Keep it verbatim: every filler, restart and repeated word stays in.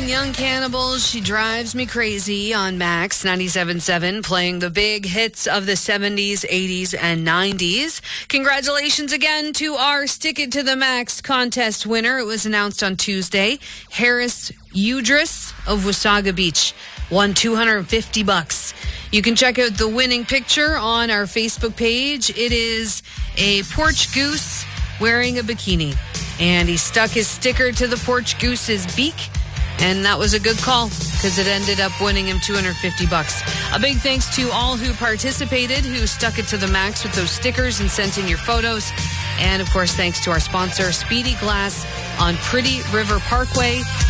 Seven Young Cannibals, She Drives Me Crazy on Max ninety-seven point seven, playing the big hits of the seventies, eighties, and nineties. Congratulations again to our Stick It to the Max contest winner. It was announced on Tuesday. Harris Udris of Wasaga Beach won two hundred fifty bucks. You can check out the winning picture on our Facebook page. It is a porch goose wearing a bikini, and he stuck his sticker to the porch goose's beak, and that was a good call because it ended up winning him two hundred fifty bucks. A big thanks to all who participated, who stuck it to the max with those stickers and sent in your photos. And of course, thanks to our sponsor, Speedy Glass on Pretty River Parkway.